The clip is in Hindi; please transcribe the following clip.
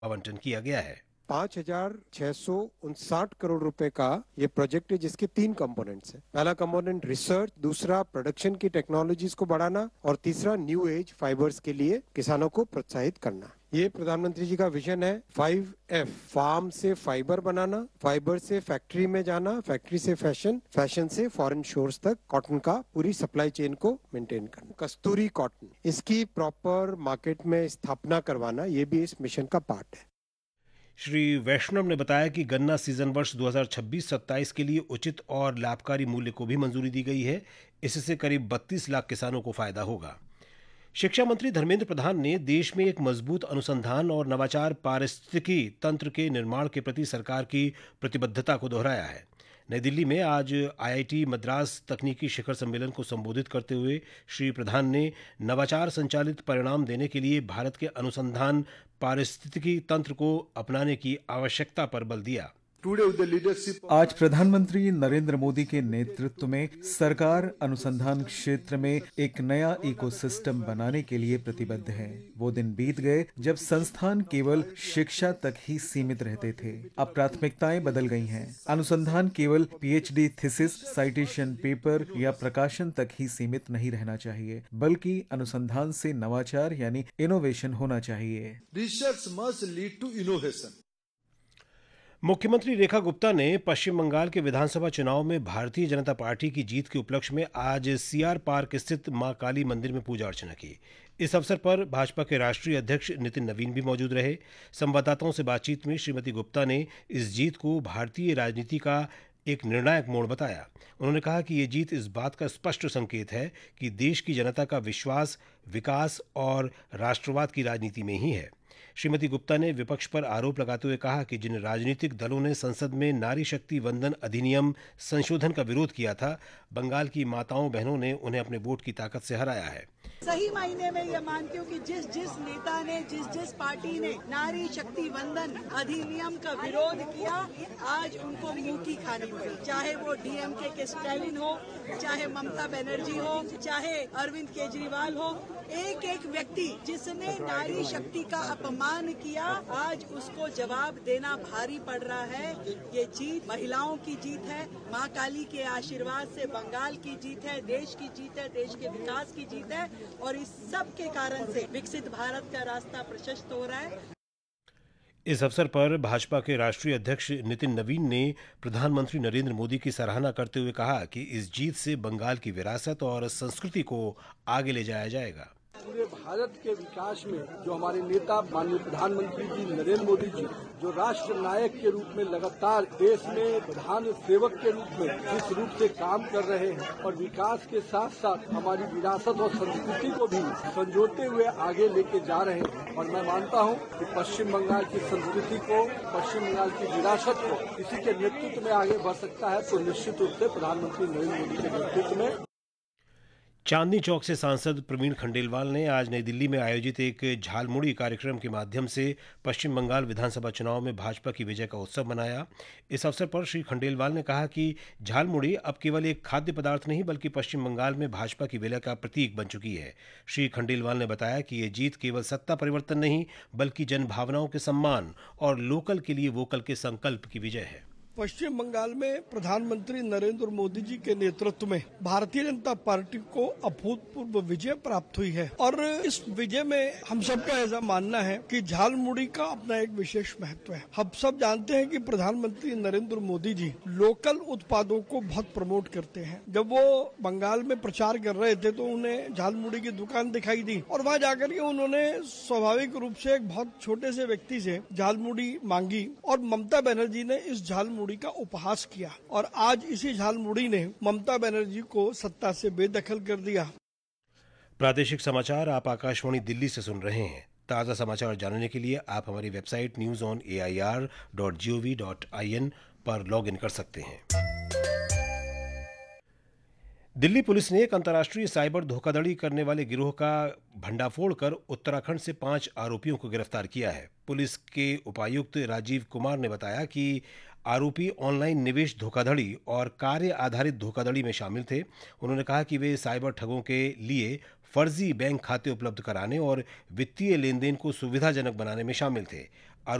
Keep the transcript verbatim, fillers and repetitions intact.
आवंटन किया गया है। पाँच हजार छह सौ उनसाठ करोड़ रुपए का ये प्रोजेक्ट है, जिसके तीन कंपोनेंट्स हैं। पहला कंपोनेंट रिसर्च, दूसरा प्रोडक्शन की टेक्नोलॉजीज को बढ़ाना और तीसरा न्यू एज फाइबर्स के लिए किसानों को प्रोत्साहित करना। ये प्रधानमंत्री जी का विजन है। फाइव एफ, फार्म से फाइबर बनाना, फाइबर से फैक्ट्री में जाना, फैक्ट्री से फैशन, फैशन से फॉरेन शोर्स तक कॉटन का पूरी सप्लाई चेन को मेंटेन करना। कस्तूरी कॉटन, इसकी प्रॉपर मार्केट में स्थापना करवाना, ये भी इस मिशन का पार्ट है। श्री वैष्णव ने बताया कि गन्ना सीजन वर्ष दो हज़ार छब्बीस सत्ताईस के लिए उचित और लाभकारी मूल्य को भी मंजूरी दी गई है। इससे करीब बत्तीस लाख किसानों को फायदा होगा। शिक्षा मंत्री धर्मेंद्र प्रधान ने देश में एक मजबूत अनुसंधान और नवाचार पारिस्थितिकी तंत्र के निर्माण के प्रति सरकार की प्रतिबद्धता को दोहराया है। नई दिल्ली में आज आईआईटी मद्रास तकनीकी शिखर सम्मेलन को संबोधित करते हुए श्री प्रधान ने नवाचार संचालित परिणाम देने के लिए भारत के अनुसंधान पारिस्थितिकी तंत्र को अपनाने की आवश्यकता पर बल दिया। आज प्रधानमंत्री नरेंद्र मोदी के नेतृत्व में सरकार अनुसंधान क्षेत्र में एक नया इकोसिस्टम बनाने के लिए प्रतिबद्ध है। वो दिन बीत गए जब संस्थान केवल शिक्षा तक ही सीमित रहते थे। अब प्राथमिकताएं बदल गई हैं। अनुसंधान केवल पीएचडी थीसिस, साइटेशन पेपर या प्रकाशन तक ही सीमित नहीं रहना चाहिए, बल्कि अनुसंधान से नवाचार यानी इनोवेशन होना चाहिए। Research must lead to innovation. मुख्यमंत्री रेखा गुप्ता ने पश्चिम बंगाल के विधानसभा चुनाव में भारतीय जनता पार्टी की जीत के उपलक्ष्य में आज सीआर पार्क स्थित मां काली मंदिर में पूजा अर्चना की। इस अवसर पर भाजपा के राष्ट्रीय अध्यक्ष नितिन नवीन भी मौजूद रहे। संवाददाताओं से बातचीत में श्रीमती गुप्ता ने इस जीत को भारतीय राजनीति का एक निर्णायक मोड़ बताया। उन्होंने कहा कि ये जीत इस बात का स्पष्ट संकेत है कि देश की जनता का विश्वास विकास और राष्ट्रवाद की राजनीति में ही है। श्रीमती गुप्ता ने विपक्ष पर आरोप लगाते हुए कहा कि जिन राजनीतिक दलों ने संसद में नारी शक्ति वंदन अधिनियम संशोधन का विरोध किया था, बंगाल की माताओं बहनों ने उन्हें अपने वोट की ताकत से हराया है। सही मायने में ये मानती हूँ कि जिस जिस नेता ने, जिस जिस पार्टी ने नारी शक्ति वंदन अधिनियम का विरोध किया, आज उनको मुंह की खानी पड़ी। चाहे वो डीएमके के स्टैलिन हो, चाहे ममता बनर्जी हो, चाहे अरविंद केजरीवाल हो, एक एक व्यक्ति जिसने नारी शक्ति का अपमान किया, आज उसको जवाब देना भारी पड़ रहा है। ये जीत महिलाओं की जीत है, माँ काली के आशीर्वाद से बंगाल की जीत है, देश की जीत है, देश के विकास की जीत है और इस सब के कारण से विकसित भारत का रास्ता प्रशस्त हो रहा है। इस अवसर पर भाजपा के राष्ट्रीय अध्यक्ष नितिन नवीन ने प्रधानमंत्री नरेंद्र मोदी की सराहना करते हुए कहा कि इस जीत से बंगाल की विरासत और संस्कृति को आगे ले जाया जाएगा। पूरे भारत के विकास में जो हमारे नेता माननीय प्रधानमंत्री जी नरेंद्र मोदी जी जो राष्ट्र नायक के रूप में लगातार देश में प्रधान सेवक के रूप में जिस रूप से काम कर रहे हैं और विकास के साथ साथ हमारी विरासत और संस्कृति को भी संजोते हुए आगे लेके जा रहे हैं। और मैं मानता हूं कि पश्चिम बंगाल की संस्कृति को, पश्चिम बंगाल की विरासत को किसी के नेतृत्व में आगे बढ़ सकता है तो निश्चित रूप से प्रधानमंत्री नरेंद्र मोदी के नेतृत्व में। चांदनी चौक से सांसद प्रवीण खंडेलवाल ने आज नई दिल्ली में आयोजित एक झालमुड़ी कार्यक्रम के माध्यम से पश्चिम बंगाल विधानसभा चुनाव में भाजपा की विजय का उत्सव मनाया। इस अवसर पर श्री खंडेलवाल ने कहा कि झालमुड़ी अब केवल एक खाद्य पदार्थ नहीं बल्कि पश्चिम बंगाल में भाजपा की विजय का प्रतीक बन चुकी है। श्री खंडेलवाल ने बताया कि ये जीत केवल सत्ता परिवर्तन नहीं बल्कि जनभावनाओं के सम्मान और लोकल के लिए वोकल के संकल्प की विजय है। पश्चिम बंगाल में प्रधानमंत्री नरेंद्र मोदी जी के नेतृत्व में भारतीय जनता पार्टी को अभूतपूर्व विजय प्राप्त हुई है और इस विजय में हम सबका ऐसा मानना है कि झालमुड़ी का अपना एक विशेष महत्व है। हम सब जानते हैं कि प्रधानमंत्री नरेंद्र मोदी जी लोकल उत्पादों को बहुत प्रमोट करते हैं। जब वो बंगाल में प्रचार कर रहे थे तो उन्हें झालमुड़ी की दुकान दिखाई दी और वहाँ जाकर के उन्होंने स्वाभाविक रूप से एक बहुत छोटे से व्यक्ति से झालमुड़ी मांगी और ममता बनर्जी ने इस झालमुड़ी का उपहास किया और आज इसी झालमुड़ी ने ममता बनर्जी को सत्ता से बेदखल कर दिया। प्रादेशिक समाचार आप आकाशवाणी दिल्ली से सुन रहे हैं। ताज़ा समाचार जानने के लिए आप हमारी website news on A I R dot G O V dot I N पर लॉग इन कर सकते हैं। दिल्ली पुलिस ने एक अंतर्राष्ट्रीय साइबर धोखाधड़ी करने वाले गिरोह का भंडाफोड़ कर उत्तराखंड से पांच आरोपियों को गिरफ्तार किया है। पुलिस के उपायुक्त राजीव कुमार ने बताया कि आरोपी ऑनलाइन निवेश धोखाधड़ी और कार्य आधारित धोखाधड़ी में शामिल थे। उन्होंने कहा कि वे साइबर ठगों के लिए फर्जी बैंक खाते उपलब्ध कराने और वित्तीय लेन देन को सुविधाजनक बनाने में शामिल थे।